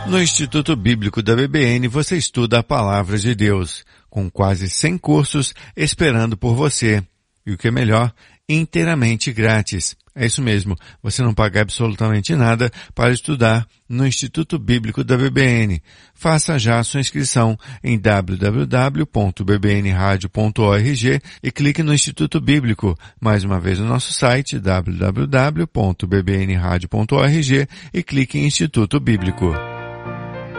No Instituto Bíblico da BBN você estuda a Palavra de Deus, com quase 100 cursos esperando por você. E o que é melhor, inteiramente grátis. É isso mesmo, você não paga absolutamente nada para estudar no Instituto Bíblico da BBN. Faça já a sua inscrição em www.bbnradio.org e clique no Instituto Bíblico. Mais uma vez no nosso site www.bbnradio.org e clique em Instituto Bíblico.